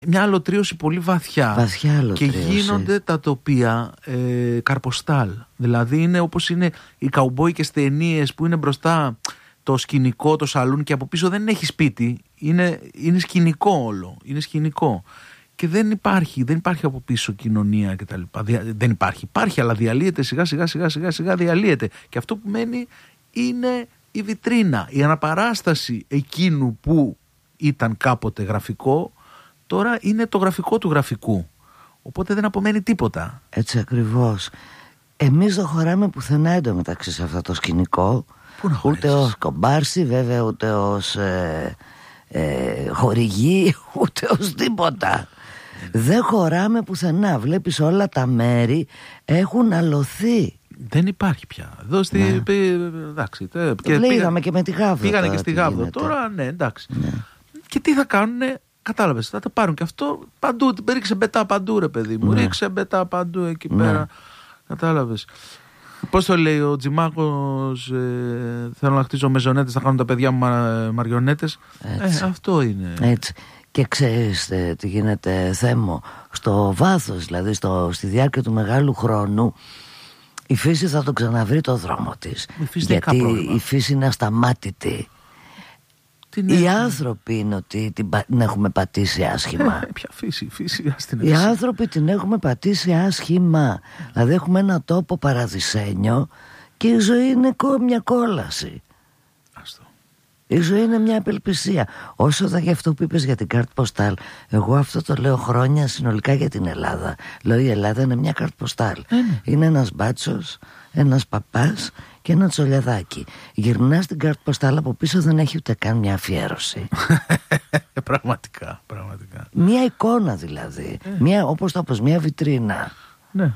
μια αλωτρίωση πολύ βαθιά και γίνονται τα τοπία καρποστάλ. Δηλαδή είναι όπως είναι οι καουμπόικες ταινίες που είναι μπροστά το σκηνικό, το σαλούν και από πίσω δεν έχει σπίτι. Είναι σκηνικό όλο. Είναι σκηνικό. Και δεν υπάρχει από πίσω κοινωνία κτλ. Δεν υπάρχει, αλλά διαλύεται σιγά διαλύεται. Και αυτό που μένει είναι η βιτρίνα, η αναπαράσταση εκείνου που ήταν κάποτε γραφικό, τώρα είναι το γραφικό του γραφικού. Οπότε δεν απομένει τίποτα. Έτσι ακριβώς. Εμείς δεν χωράμε πουθενά εντωμεταξύ σε αυτό το σκηνικό. Ούτε ως κομπάρσι βέβαια, ούτε ως χορηγή, ούτε ως τίποτα. Δεν χωράμε πουθενά. Βλέπεις όλα τα μέρη έχουν αλωθεί. Δεν υπάρχει πια. Εδώ στη. Εντάξει. Πήγαμε και με τη Γάβδο. Πήγανε και στη Γάβδο. Τώρα ναι, εντάξει. Ναι. Και τι θα κάνουνε, κατάλαβες. Θα τα πάρουν και αυτό παντού. Ρίξε μπετά παντού, ρε παιδί μου. Ναι. Ρίξε μπετά παντού εκεί πέρα. Κατάλαβες. Πώς το λέει ο Τζιμάκος, θέλω να χτίζω μεζονέτες, θα κάνουν τα παιδιά μου μαριονέτες. Αυτό είναι. Έτσι. Και ξέρεις τι γίνεται, Θέμο, στο βάθος, δηλαδή στη διάρκεια του μεγάλου χρόνου, η φύση θα τον ξαναβρει το δρόμο της. Γιατί η φύση είναι ασταμάτητη. Οι άνθρωποι είναι ότι την έχουμε πατήσει άσχημα. Ποια φύση οι άνθρωποι την έχουμε πατήσει άσχημα. Δηλαδή έχουμε ένα τόπο παραδεισένιο και η ζωή είναι μια κόλαση. Η ζωή είναι μια απελπισία. Όσο θα για αυτό που είπες για την κάρτ ποστάλ, εγώ αυτό το λέω χρόνια συνολικά για την Ελλάδα. Λέω η Ελλάδα είναι μια κάρτ ποστάλ. Είναι ένας μπάτσος, ένας παπάς και ένα τσολιαδάκι. Γυρνάς την κάρτ ποστάλ, από πίσω δεν έχει ούτε καν μια αφιέρωση. Πραγματικά. Μια εικόνα δηλαδή. Όπως το πως, μια βιτρίνα. Ναι.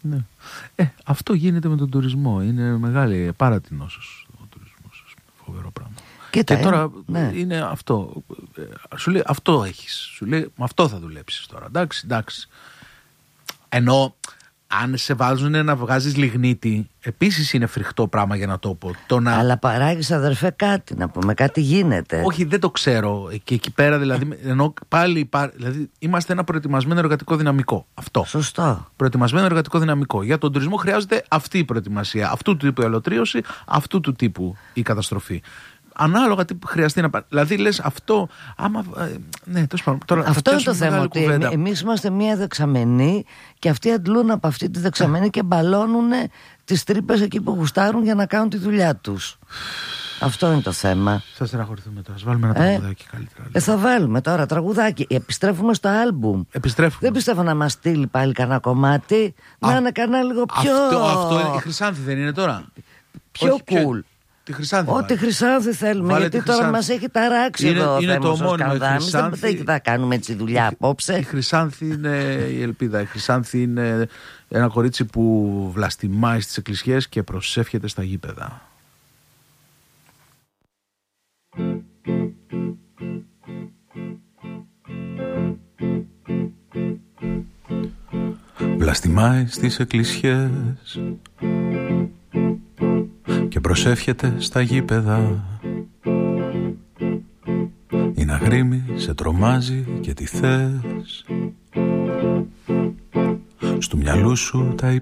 Αυτό γίνεται με τον τουρισμό. Είναι μεγάλη παρατηνώσεως ο τουρισμός. Φοβερό πράγμα. Και τώρα είναι αυτό. Σου λέει αυτό έχεις. Σου λέει με αυτό θα δουλέψεις τώρα. Εντάξει. Ενώ αν σε βάζουν να βγάζεις λιγνίτη, επίσης είναι φρικτό πράγμα για ένα τόπο. Αλλά παράγεις, αδερφέ, κάτι να πούμε, κάτι γίνεται. Όχι, δεν το ξέρω. Και εκεί πέρα δηλαδή, ενώ πάλι δηλαδή, είμαστε ένα προετοιμασμένο εργατικό δυναμικό. Αυτό. Σωστό. Προετοιμασμένο εργατικό δυναμικό. Για τον τουρισμό χρειάζεται αυτή η προετοιμασία. Αυτού του τύπου η αλωτρίωση, αυτού του τύπου η καταστροφή. Ανάλογα τι χρειαστεί να πάρει. Δηλαδή λες αυτό. Ναι, τώρα αυτό είναι το θέμα. Ότι εμείς είμαστε μια δεξαμενή και αυτοί αντλούν από αυτή τη δεξαμενή και μπαλώνουν τις τρύπες εκεί που γουστάρουν για να κάνουν τη δουλειά τους. Αυτό είναι το θέμα. Θα στεναχωρηθούμε τώρα. Βάλουμε ένα τραγουδάκι καλύτερα. Θα βάλουμε τώρα τραγουδάκι. Επιστρέφουμε στο άλμπουμ. Δεν πιστεύω να μας στείλει πάλι κανένα κομμάτι. Να είναι κανένα λίγο πιο. Αυτό η Χρυσάνθη δεν είναι τώρα. Πιο cool. Τη Χρυσάνθη. Ό,τι Χρυσάνθη θέλουμε. Βάλε, γιατί τώρα μας έχει ταράξει εδώ. Είναι το μόνιμο. Δεν θα κάνουμε έτσι δουλειά απόψε. Η Χρυσάνθη είναι η ελπίδα. Η Χρυσάνθη είναι ένα κορίτσι που βλαστημάει στις εκκλησιές και προσεύχεται στα γήπεδα. Βλαστημάει στις εκκλησιές και προσεύχεται στα γήπεδα. Είναι αγρίμη, σε τρομάζει και τι θες. Στου μυαλού σου τα